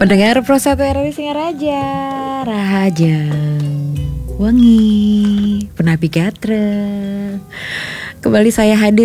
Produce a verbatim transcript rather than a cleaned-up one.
Pendengar Pro satu R W Singaraja, Rahaja, Wangi, Penapi Gatra. Kembali saya hadir